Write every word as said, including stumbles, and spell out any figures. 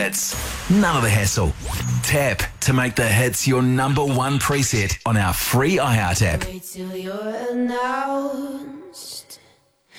hits. None of the hassle. Tap to make the hits your number one preset on our free iHeart app. Wait till you're announced.